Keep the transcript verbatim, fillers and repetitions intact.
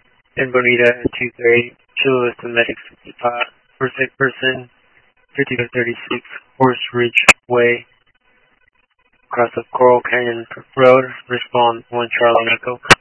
in Bonita at two thirty. Chula Vista Medic fifty-five. Perfect person fifty-five thirty-six Horse Ridge Way. Across the Coral Canyon Road. Respond one Charlie Echo.